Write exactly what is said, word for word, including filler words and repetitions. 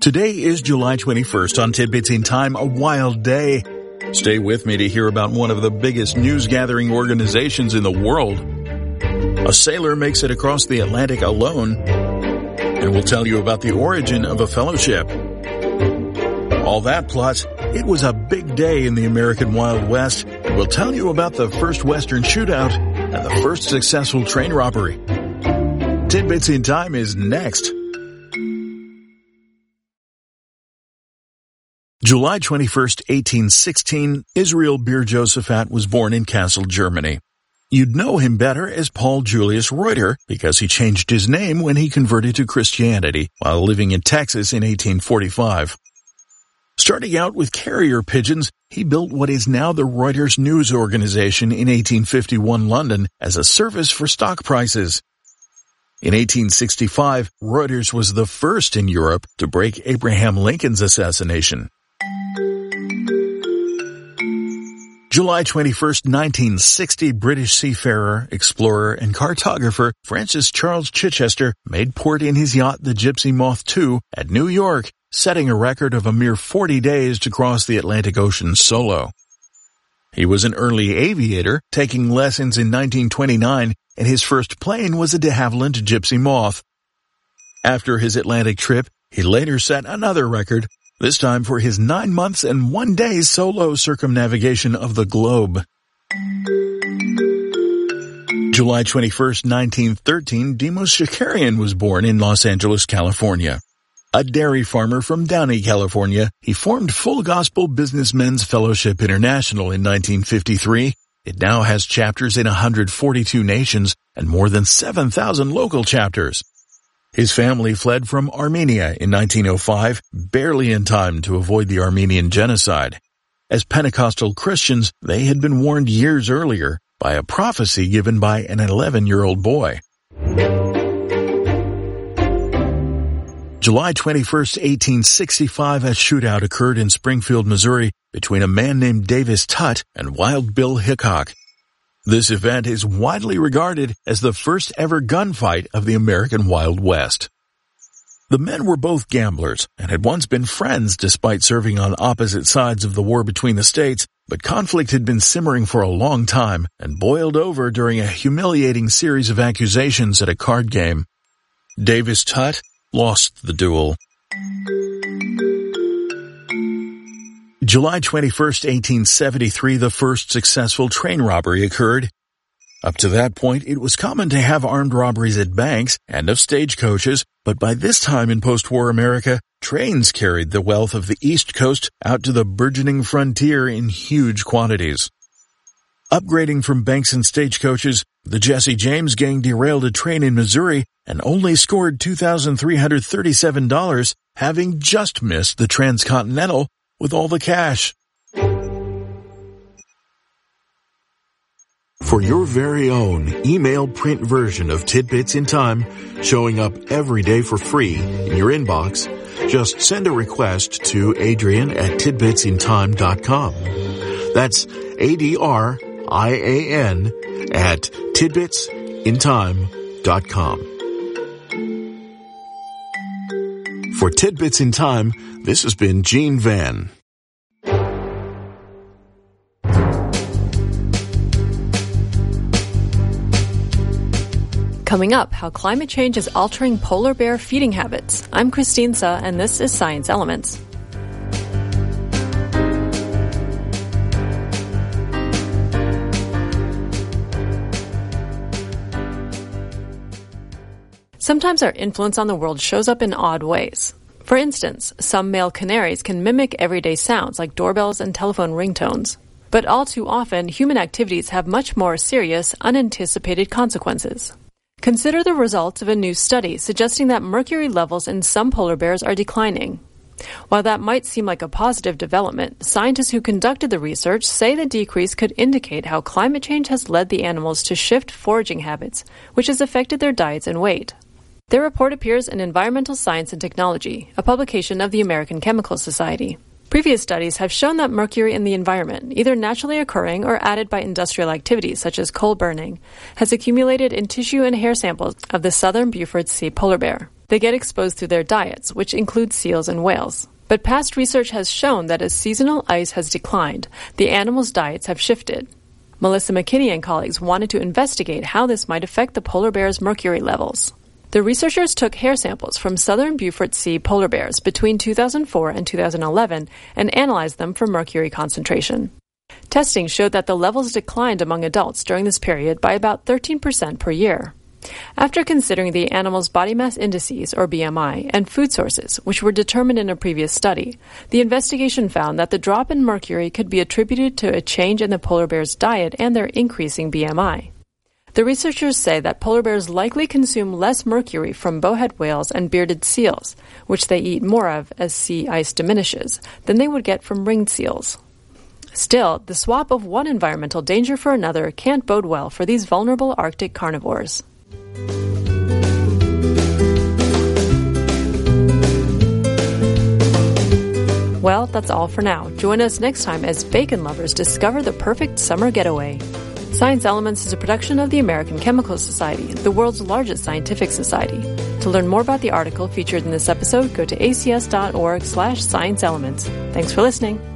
Today is July twenty-first. On Tidbits in Time, a wild day. Stay with me to hear about one of the biggest news-gathering organizations in the world. A sailor makes it across the Atlantic alone, and we'll tell you about the origin of a fellowship. All that plus, it was a big day in the American Wild West, and we'll tell you about the first Western shootout and the first successful train robbery. Tidbits in Time is next. July twenty-first, eighteen sixteen, Israel Ber Josephat was born in Kassel, Germany. You'd know him better as Paul Julius Reuter because he changed his name when he converted to Christianity while living in Texas in eighteen forty-five. Starting out with carrier pigeons, he built what is now the Reuters News Organization in eighteen fifty-one London as a service for stock prices. In eighteen sixty-five, Reuters was the first in Europe to break Abraham Lincoln's assassination. July twenty-first, nineteen sixty, British seafarer, explorer, and cartographer Francis Charles Chichester made port in his yacht the Gypsy Moth two at New York, setting a record of a mere forty days to cross the Atlantic Ocean solo. He was an early aviator, taking lessons in nineteen twenty-nine, and his first plane was a de Havilland Gypsy Moth. After his Atlantic trip, he later set another record, this time for his nine months and one day solo circumnavigation of the globe. July twenty-first, nineteen thirteen, Demos Shakarian was born in Los Angeles, California. A dairy farmer from Downey, California, he formed Full Gospel Businessmen's Fellowship International in nineteen fifty-three. It now has chapters in one hundred forty-two nations and more than seven thousand local chapters. His family fled from Armenia in nineteen oh five, barely in time to avoid the Armenian genocide. As Pentecostal Christians, they had been warned years earlier by a prophecy given by an eleven-year-old boy. July twenty-first, eighteen sixty-five, a shootout occurred in Springfield, Missouri, between a man named Davis Tutt and Wild Bill Hickok. This event is widely regarded as the first ever gunfight of the American Wild West. The men were both gamblers and had once been friends despite serving on opposite sides of the war between the states, but conflict had been simmering for a long time and boiled over during a humiliating series of accusations at a card game. Davis Tutt lost the duel. July twenty-first, eighteen seventy-three, the first successful train robbery occurred. Up to that point, it was common to have armed robberies at banks and of stagecoaches, but by this time in post-war America, trains carried the wealth of the East Coast out to the burgeoning frontier in huge quantities. Upgrading from banks and stagecoaches, the Jesse James gang derailed a train in Missouri and only scored two thousand three hundred thirty-seven dollars, having just missed the Transcontinental with all the cash. For your very own email print version of Tidbits in Time, showing up every day for free in your inbox, just send a request to Adrian at tidbits in time dot com. That's A D R I A N at tidbits in time dot com. For Tidbits in Time, this has been Gene Van. Coming up, how climate change is altering polar bear feeding habits. I'm Christine Suh, and this is Science Elements. Sometimes our influence on the world shows up in odd ways. For instance, some male canaries can mimic everyday sounds like doorbells and telephone ringtones. But all too often, human activities have much more serious, unanticipated consequences. Consider the results of a new study suggesting that mercury levels in some polar bears are declining. While that might seem like a positive development, scientists who conducted the research say the decrease could indicate how climate change has led the animals to shift foraging habits, which has affected their diets and weight. Their report appears in Environmental Science and Technology, a publication of the American Chemical Society. Previous studies have shown that mercury in the environment, either naturally occurring or added by industrial activities such as coal burning, has accumulated in tissue and hair samples of the southern Beaufort Sea polar bear. They get exposed through their diets, which include seals and whales. But past research has shown that as seasonal ice has declined, the animals' diets have shifted. Melissa McKinney and colleagues wanted to investigate how this might affect the polar bears' mercury levels. The researchers took hair samples from southern Beaufort Sea polar bears between two thousand four and two thousand eleven and analyzed them for mercury concentration. Testing showed that the levels declined among adults during this period by about thirteen percent per year. After considering the animal's body mass indices, or B M I, and food sources, which were determined in a previous study, the investigation found that the drop in mercury could be attributed to a change in the polar bear's diet and their increasing B M I. The researchers say that polar bears likely consume less mercury from bowhead whales and bearded seals, which they eat more of as sea ice diminishes, than they would get from ringed seals. Still, the swap of one environmental danger for another can't bode well for these vulnerable Arctic carnivores. Well, that's all for now. Join us next time as bacon lovers discover the perfect summer getaway. Science Elements is a production of the American Chemical Society, the world's largest scientific society. To learn more about the article featured in this episode, go to a c s dot org slash science elements. Thanks for listening.